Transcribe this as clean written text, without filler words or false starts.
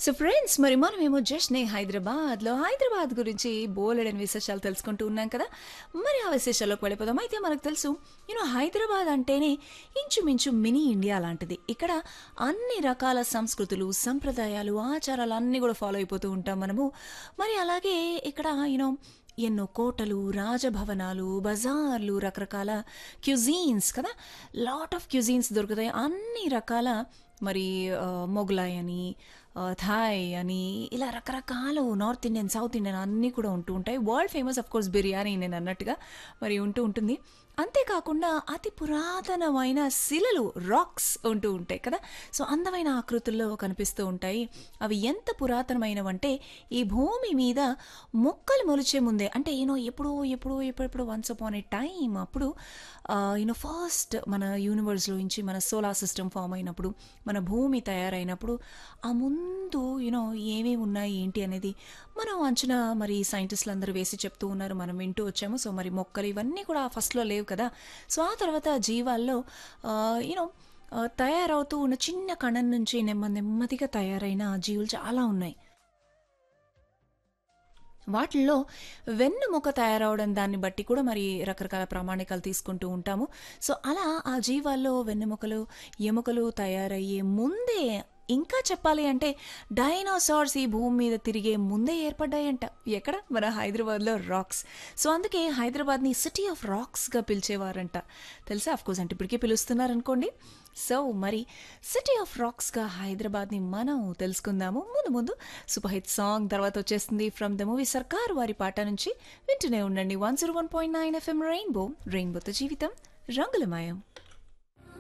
So friends మరి మనమేమో just హైదరాబాద్లో హైదరాబాద్ గురించి బోలెడని విశేషాలు తెలుసుకుంటూ ఉన్నాం కదా. మరి ఆ విశేషాల్లోకి వెళ్ళిపోదాం. అయితే మనకు తెలుసు హైదరాబాద్ అంటేనే ఇంచుమించు మినీ ఇండియా లాంటిది. ఇక్కడ అన్ని రకాల సంస్కృతులు, సంప్రదాయాలు, ఆచారాలు అన్నీ కూడా ఫాలో అయిపోతూ ఉంటాం మనము. మరి అలాగే ఇక్కడ ఎన్నో కోటలు, రాజభవనాలు, బజార్లు, రకరకాల క్యుజీన్స్ కదా, లాట్ ఆఫ్ క్యుజీన్స్ దొరుకుతాయి. అన్ని రకాల మరి మొగలాయ్ అని, థాయ్ అని, ఇలా రకరకాలు నార్త్ ఇండియన్, సౌత్ ఇండియన్ అన్నీ కూడా ఉంటూ ఉంటాయి. World famous of course biryani నేను అన్నట్టుగా మరి ఉంటూ ఉంటుంది. అంతేకాకుండా అతి పురాతనమైన శిలలు, రాక్స్ ఉంటూ ఉంటాయి కదా. సో అందమైన ఆకృతుల్లో కనిపిస్తూ ఉంటాయి. అవి ఎంత పురాతనమైనవంటే ఈ భూమి మీద మొక్కలు మొలిచే ముందే, అంటే ఎప్పుడెప్పుడు వన్స్ అపాన్ ఏ టైమ్ అప్పుడు ఫస్ట్ మన యూనివర్స్లో నుంచి మన సోలార్ సిస్టమ్ ఫామ్ అయినప్పుడు, మన భూమి తయారైనప్పుడు ఆ ముందు ఏమేమి ఉన్నాయి ఏంటి అనేది మనం అంచనా మరి సైంటిస్టులు అందరూ వేసి చెప్తూ ఉన్నారు, మనం వింటూ వచ్చాము. సో మరి మొక్కలు ఇవన్నీ కూడా ఫస్ట్లో లేవు కదా. సో ఆ తర్వాత జీవాల్లో యూనో తయారవుతూ ఉన్న చిన్న కణం నుంచి నెమ్మదిగా తయారైన జీవులు చాలా ఉన్నాయి. వాటిల్లో వెన్నెముక తయారవడం దాన్ని బట్టి కూడా మరి రకరకాల ప్రామాణికాలు తీసుకుంటూ ఉంటాము. సో అలా ఆ జీవాల్లో వెన్నెముకలు, ఎముకలు తయారయ్యే ముందే, ఇంకా చెప్పాలి అంటే డైనోసార్స్ ఈ భూమి మీద తిరిగే ముందే ఏర్పడ్డాయంట. ఎక్కడ? మన హైదరాబాద్లో రాక్స్. సో అందుకే హైదరాబాద్ని సిటీ ఆఫ్ రాక్స్గా పిలిచేవారంట. తెలుసా? అఫ్కోర్స్ అంటే ఇప్పటికే పిలుస్తున్నారనుకోండి. సో మరి సిటీ ఆఫ్ రాక్స్గా హైదరాబాద్ని మనం తెలుసుకుందాము. ముందు సూపర్ హిట్ సాంగ్ తర్వాత వచ్చేస్తుంది ఫ్రమ్ ద మూవీ సర్కార్ వారి పాట నుంచి. వింటూనే ఉండండి 101.9 FM రెయిన్బోతో జీవితం రంగులమయం.